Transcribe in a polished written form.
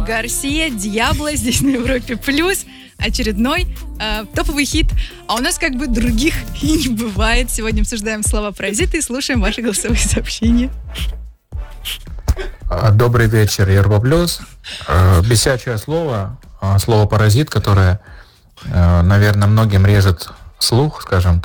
Гарсия, Диабло, здесь на Европе Плюс. Очередной топовый хит. А у нас как бы других и не бывает. Сегодня обсуждаем слова-паразиты и слушаем ваши голосовые сообщения. Добрый вечер, Европа Плюс. Бесячее слово «паразит», которое, наверное, многим режет слух, скажем